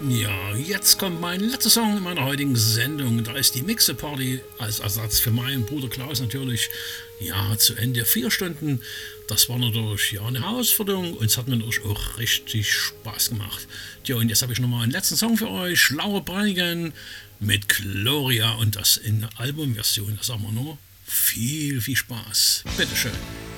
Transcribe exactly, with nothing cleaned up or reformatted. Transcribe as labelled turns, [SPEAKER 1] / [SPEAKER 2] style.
[SPEAKER 1] Ja, jetzt kommt mein letzter Song in meiner heutigen Sendung. Da ist die Mixe Party als Ersatz für meinen Bruder Klaus natürlich ja zu Ende. Vier Stunden, das war natürlich ja eine Herausforderung und es hat mir natürlich auch richtig Spaß gemacht. Ja, und jetzt habe ich nochmal einen letzten Song für euch. Laura Branigan mit Gloria und das in Albumversion. Da sagen wir nur viel, viel Spaß. Bitteschön.